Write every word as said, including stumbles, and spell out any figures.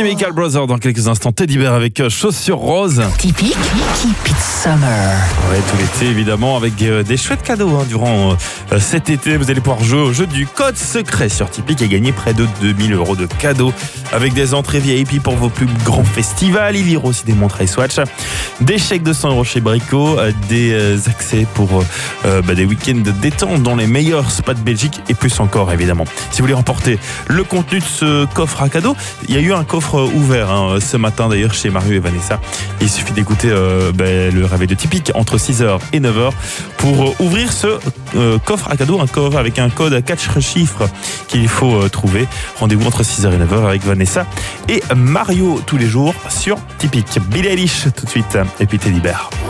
Chemical Brothers dans quelques instants. Teddy Bear avec chaussures roses. Typique, Keep It Summer. Ouais, tout l'été évidemment avec euh, des chouettes cadeaux hein, durant euh, cet été. Vous allez pouvoir jouer au jeu du code secret sur Tipeee et gagner près de deux mille euros de cadeaux avec des entrées V I P pour vos plus grands festivals. Il y aura aussi des montres iSwatch, des chèques de cent euros chez Brico, euh, des euh, accès pour euh, bah, des week-ends de détente dans les meilleurs spas de Belgique et plus encore évidemment. Si vous voulez remporter le contenu de ce coffre à cadeaux, il y a eu un coffre ouvert hein, ce matin d'ailleurs chez Mario et Vanessa. Il suffit d'écouter euh, bah, le réveil de Tipeee entre six heures et neuf heures pour ouvrir ce euh, coffre à cadeaux, un coffre avec un code à quatre chiffres qu'il faut euh, trouver. Rendez-vous entre six heures et neuf heures avec Vanessa et Mario tous les jours sur Tipeee. Billie Eilish tout de suite et puis Teddy Bear.